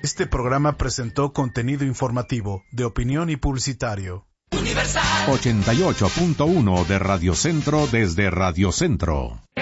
Este programa presentó contenido informativo, de opinión y publicitario. 88.1 de Radio Centro desde Radio Centro.